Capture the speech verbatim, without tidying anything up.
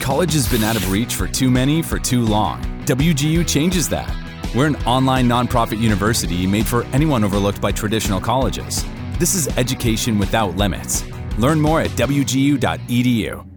College has been out of reach for too many for too long. W G U changes that. We're an online nonprofit university made for anyone overlooked by traditional colleges. This is education without limits. Learn more at w g u dot e d u.